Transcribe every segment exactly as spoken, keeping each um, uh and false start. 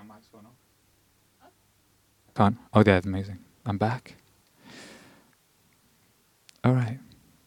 mic's gone off. I can't. Oh, that's amazing. I'm back. All right.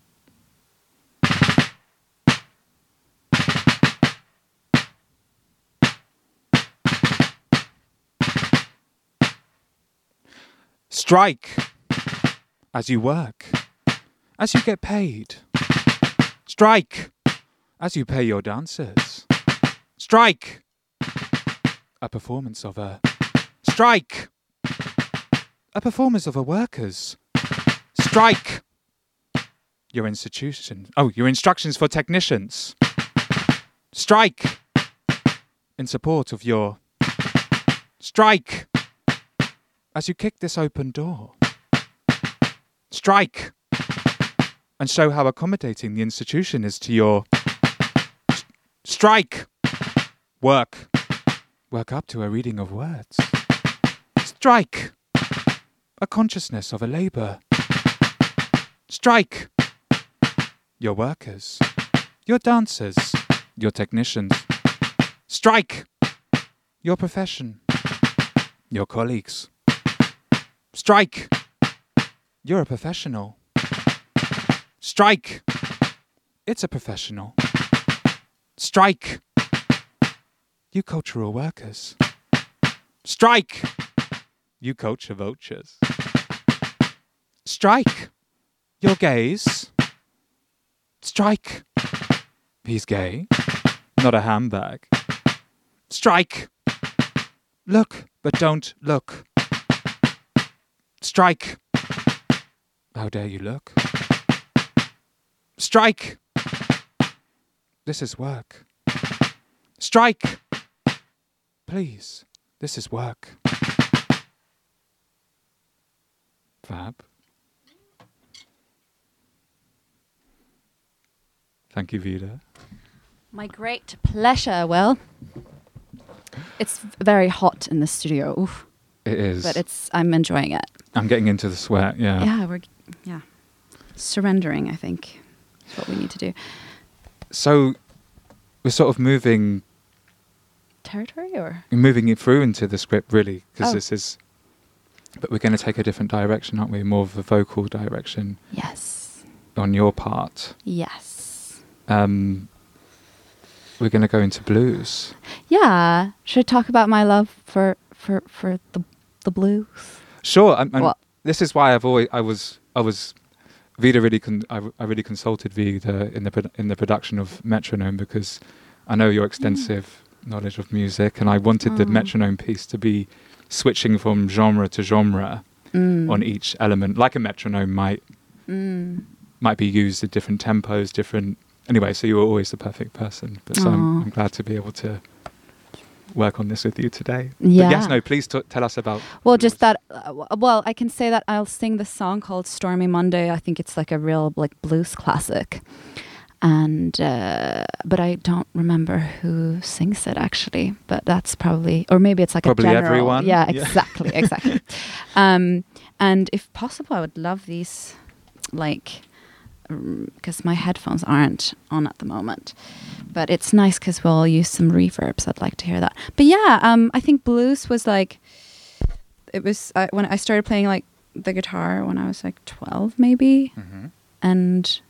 Strike as you work, as you get paid. Strike as you pay your dancers. Strike. A performance of a strike. A performance of a workers. Strike. Your institution. Oh, your instructions for technicians. Strike. In support of your strike. As you kick this open door. Strike. And show how accommodating the institution is to your st- strike. Work. Work up to a reading of words. Strike. A consciousness of a labour. Strike. Your workers. Your dancers. Your technicians. Strike. Your profession. Your colleagues. Strike. You're a professional. Strike. It's a professional. Strike. You cultural workers. Strike. You culture vultures. Strike. You're gays. Strike. He's gay. Not a handbag. Strike. Look, but don't look. Strike. How dare you look? Strike. This is work. Strike. Please, this is work. Fab. Thank you, Vida. My great pleasure. Well, it's very hot in the studio. Oof. It is. But it's. I'm enjoying it. I'm getting into the sweat, yeah. Yeah, we're yeah. Surrendering, I think, is what we need to do. So we're sort of moving territory or moving it through into the script, really, because oh. this is but we're going to take a different direction, aren't we? More of a vocal direction. Yes. On your part. Yes. Um we're going to go into blues. Yeah. Should I talk about my love for for for the the blues? Sure. I'm, I'm, well, this is why I've always I was I was Vida really con- I, I really consulted Vida in the pro- in the production of Metronome, because I know your extensive mm. knowledge of music, and I wanted mm. the metronome piece to be switching from genre to genre mm. on each element, like a metronome might mm. might be used at different tempos, different. Anyway, so you were always the perfect person. But so I'm, I'm glad to be able to work on this with you today. Yeah. But yes, no, please t- tell us about... Well, blues. just that, uh, well, I can say that I'll sing this song called Stormy Monday. I think it's like a real like blues classic. And, uh, but I don't remember who sings it actually, but that's probably, or maybe it's like probably a general. Everyone. Yeah, exactly, yeah. exactly. Um, and if possible, I would love these, like, because my headphones aren't on at the moment, but it's nice because we'll use some reverbs. I'd like to hear that. But yeah, um, I think blues was like, it was uh, when I started playing like the guitar when I was like twelve maybe, mm-hmm. and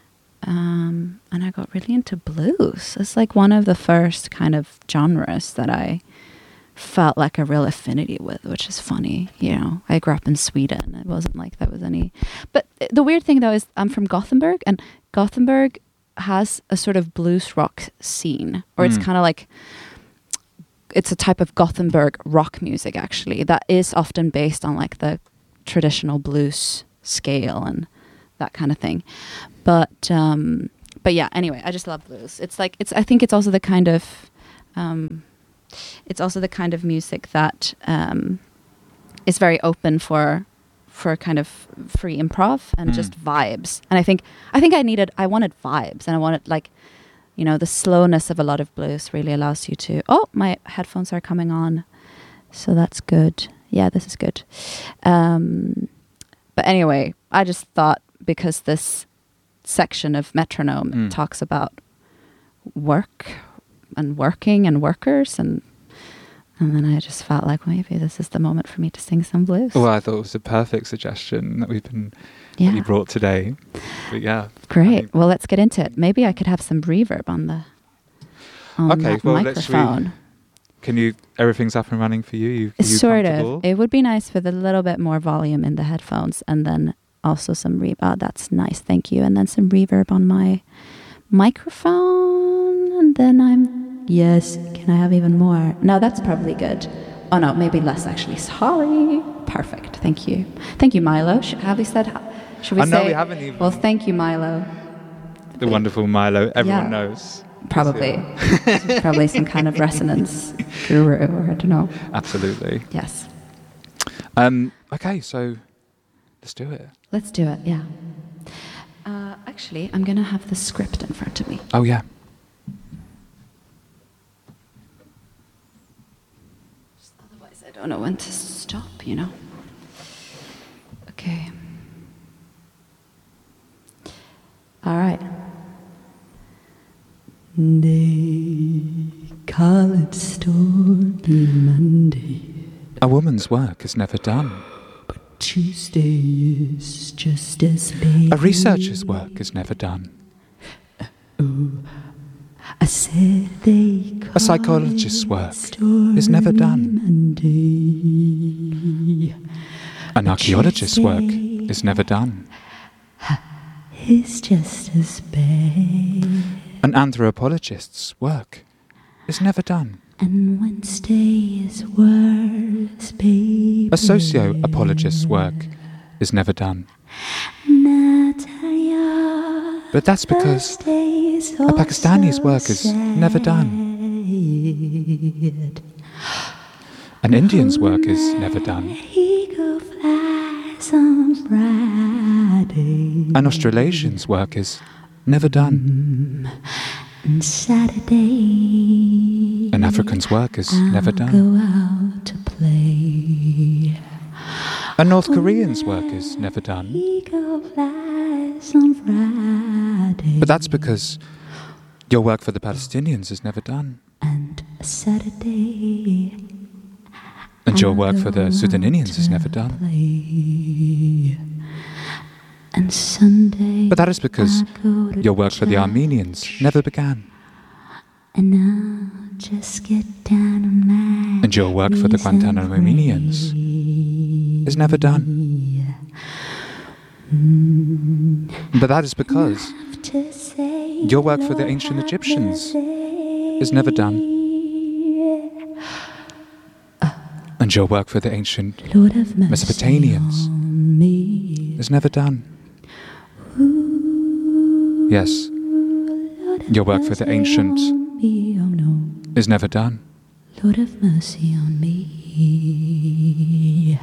um, and I got really into blues. It's like one of the first kind of genres that I felt like a real affinity with, which is funny. You know, I grew up in Sweden. It wasn't like that was any, but the weird thing though is I'm from Gothenburg, and Gothenburg has a sort of blues rock scene, or mm. it's kind of like, it's a type of Gothenburg rock music actually that is often based on like the traditional blues scale and that kind of thing. But um, but yeah, anyway, I just love blues. It's like, it's, I think it's also the kind of, um, it's also the kind of music that um, is very open for for kind of free improv and mm. just vibes. And I think I think I needed I wanted vibes, and I wanted like, you know, the slowness of a lot of blues really allows you to. Oh, my headphones are coming on, so that's good. Yeah, this is good. Um, but anyway, I just thought because this section of Metronome mm. talks about work and working and workers and And then I just felt like maybe this is the moment for me to sing some blues. Well, I thought it was a perfect suggestion that we've been yeah. that you brought today. But yeah. Great. I mean, well, let's get into it. Maybe I could have some reverb on the on okay, that well, microphone. Let's re- can you? Everything's up and running for you. You, you sort of. It would be nice with a little bit more volume in the headphones, and then also some reverb. Oh, that's nice. Thank you. And then some reverb on my microphone, and then I'm. Yes. Can I have even more? No, that's probably good. Oh no, maybe less actually. Sorry. Perfect. Thank you. Thank you, Milo. Sh- have we said? Should we I say? know we haven't even. Well, thank you, Milo. The wonderful Milo. Everyone Yeah. knows. Probably. Probably some kind of resonance guru, or I don't know. Absolutely. Yes. Um. Okay, so let's do it. Let's do it. Yeah. Uh, actually, I'm gonna have the script in front of me. Oh yeah. Otherwise, I don't know when to stop, you know. Okay. All right. They call it Stormy Monday. A woman's work is never done. But Tuesday is just as big. A researcher's work is never done. Oh, I said they call A psychologist's it work Stormy is never done. Monday. An archaeologist's work is never done. It's just as bad. An anthropologist's work is never done. And Wednesday is worse, baby. A socio-apologist's work is never done. Natalia, But that's because a Pakistani's work is never done. An Indian's work is never done. Eagle flies on Friday. An Australasian's work is never done. And Saturday, An African's work is never I'll done. go out to play. A North Korean's work is never done. Eagle flies on Friday. But that's because your work for the Palestinians is never done. And Saturday, And your I'll work for the go Sudanese is out never to done. play. And Sunday, But that is because I'll go to your work for the church. Armenians never began. And I'll just get down on my And your work for the knees and Guantanamanians pray. is never done. Mm. But that is because To say your work for the Lord ancient have Egyptians mercy. is never done. And your work for the ancient Lord have mercy Mesopotamians on me. is never done. Ooh, Yes, Lord have your work for the mercy ancient on me. Oh no, is never done. Lord have mercy on me.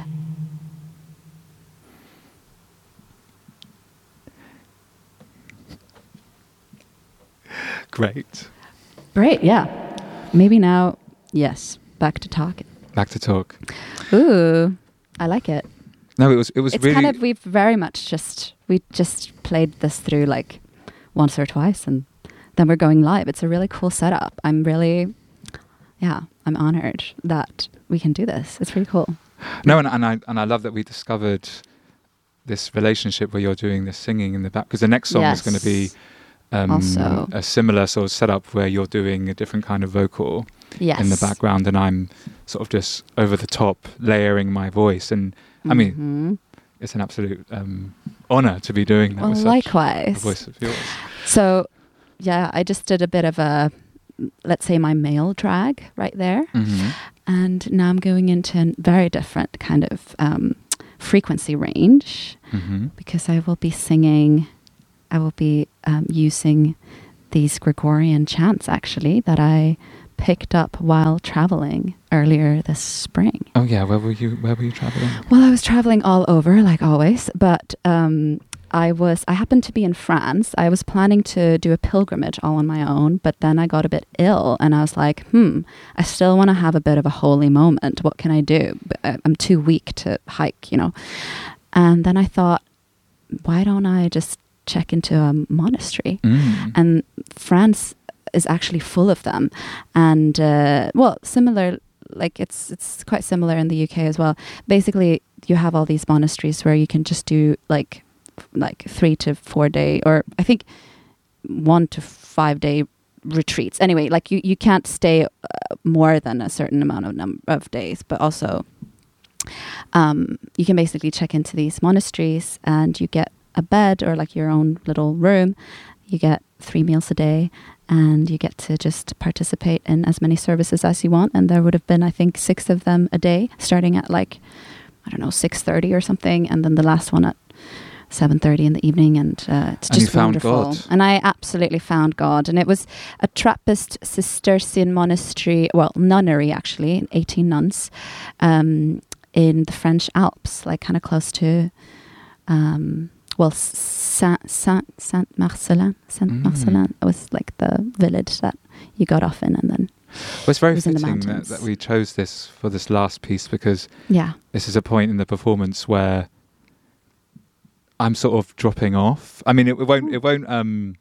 Great. Great, yeah. Maybe now, yes, back to talking. Back to talk. Ooh, I like it. No, it was it was It's really kind of, we've very much just, we just played this through like once or twice and then we're going live. It's a really cool setup. I'm really, yeah, I'm honored that we can do this. It's pretty cool. no, and, and I and I love that we discovered this relationship where you're doing the singing in the back, because the next song is going to be Yes. um, Also. a similar sort of setup where you're doing a different kind of vocal Yes. in the background, and I'm sort of just over the top layering my voice. And I mean, Mhm. it's an absolute um, honor to be doing that Well, with such a likewise. voice of yours. So, yeah, I just did a bit of a, let's say, my male drag right there. Mm-hmm. And now I'm going into a very different kind of um, frequency range Mm-hmm. because I will be singing, I will be um, using these Gregorian chants actually that I picked up while traveling earlier this spring. Oh yeah, where were you? Where were you traveling? Well, I was traveling all over, like always, but um, I was, I happened to be in France. I was planning to do a pilgrimage all on my own, but then I got a bit ill and I was like, hmm, I still want to have a bit of a holy moment. What can I do? But I- I'm too weak to hike, you know? And then I thought, why don't I just check into a monastery? Mm. And France is actually full of them. And, uh, well, similar like it's it's quite similar in the U K as well. Basically, you have all these monasteries where you can just do like f- like three to four day, or I think one to five day retreats. Anyway, like you you can't stay uh, more than a certain amount of num- of days, but also um, you can basically check into these monasteries and you get a bed or like your own little room. You get three meals a day, and you get to just participate in as many services as you want. And there would have been, I think, six of them a day, starting at like, I don't know, six thirty or something, and then the last one at seven thirty in the evening. And uh, it's And you just found wonderful. God. And I absolutely found God. And it was a Trappist Cistercian monastery, well, nunnery actually, eighteen nuns, um, in the French Alps, like kind of close to... Um, Well, Saint Saint Saint Marcelin, Saint Mm. Marcelin was like the village that you got off in, and then Well, it's very It was in the fitting that, mountains. that we chose this for this last piece, because yeah, this is a point in the performance where I'm sort of dropping off. I mean, it, it won't, it won't, um,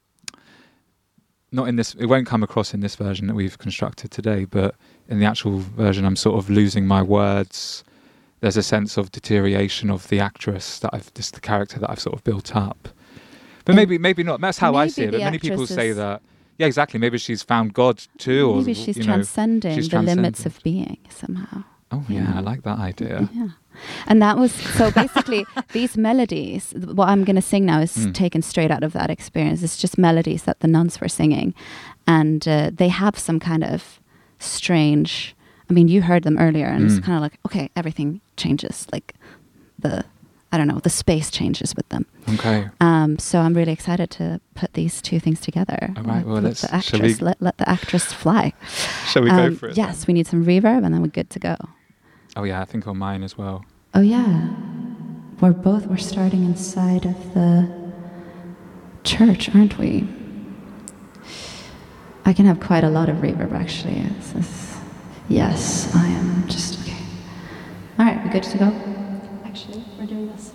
not in this, it won't come across in this version that we've constructed today, but in the actual version, I'm sort of losing my words. There's a sense of deterioration of the actress that I've, just the character that I've sort of built up. But And maybe, maybe not. That's how I maybe see it. the But many people actress say is- that, yeah, exactly. Maybe she's found God too, or maybe she's you know, transcending she's the limits transcended. of being somehow. Oh yeah, Yeah. I like that idea. Yeah, and that was so basically these melodies. th- What I'm going to sing now is Mm. taken straight out of that experience. It's just melodies that the nuns were singing, and uh, they have some kind of strange. I mean, you heard them earlier, and it's Mm. kind of like, okay, everything changes. Like the, I don't know, the space changes with them. Okay. Um, so I'm really excited to put these two things together. All right, Let- well, let let's- the shall actress we- let, let the actress fly. Shall we Um, go for it? Yes, we need some reverb, and then we're good to go. Oh yeah, I think on mine as well. Oh yeah, we're both we're starting inside of the church, aren't we? I can have quite a lot of reverb actually. This is, yes, I am just okay. All right, we good to go? Actually, we're doing this.